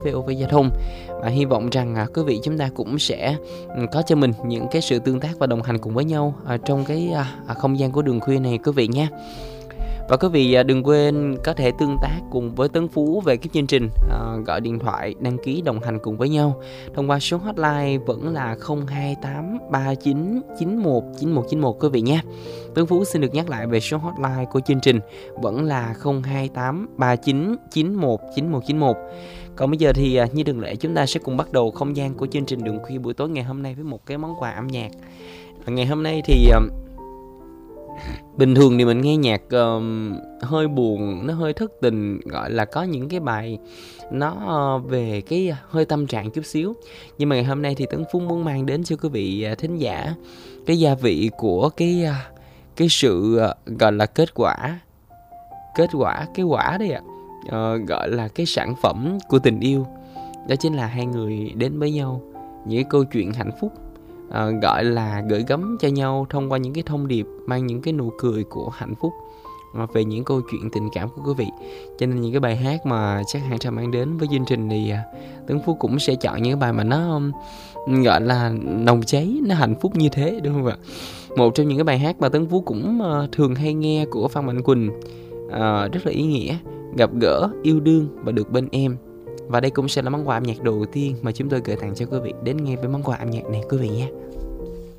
VOV Giao thông. Và hy vọng rằng quý vị chúng ta cũng sẽ có cho mình những cái sự tương tác và đồng hành cùng với nhau trong cái không gian của đường khuya này quý vị nhé. Và quý vị đừng quên có thể tương tác cùng với Tấn Phú về cái chương trình, gọi điện thoại đăng ký đồng hành cùng với nhau thông qua số hotline vẫn là 028 39 91 9191 quý vị nhé. Tấn Phú xin được nhắc lại về số hotline của chương trình vẫn là 028 39 91 9191. Còn bây giờ thì như thường lệ chúng ta sẽ cùng bắt đầu không gian của chương trình đường khuya buổi tối ngày hôm nay với một cái món quà âm nhạc. Ngày hôm nay thì bình thường thì mình nghe nhạc hơi buồn, nó hơi thất tình, gọi là có những cái bài nó về cái hơi tâm trạng chút xíu. Nhưng mà ngày hôm nay thì Tấn Phú muốn mang đến cho quý vị thính giả cái gia vị của cái sự gọi là kết quả cái quả đấy ạ. Gọi là cái sản phẩm của tình yêu, đó chính là hai người đến với nhau, những cái câu chuyện hạnh phúc, gọi là gửi gắm cho nhau thông qua những cái thông điệp mang những cái nụ cười của hạnh phúc, về những câu chuyện tình cảm của quý vị. Cho nên những cái bài hát mà chắc hẳn sẽ mang đến với chương trình thì Tấn Phú cũng sẽ chọn những cái bài mà nó gọi là nồng cháy, nó hạnh phúc như thế, đúng không ạ? Một trong những cái bài hát mà Tấn Phú cũng thường hay nghe của Phan Mạnh Quỳnh, rất là ý nghĩa, gặp gỡ, yêu đương và được bên em. Và đây cũng sẽ là món quà âm nhạc đầu tiên mà chúng tôi gửi tặng cho quý vị. Đến nghe với món quà âm nhạc này quý vị nhé.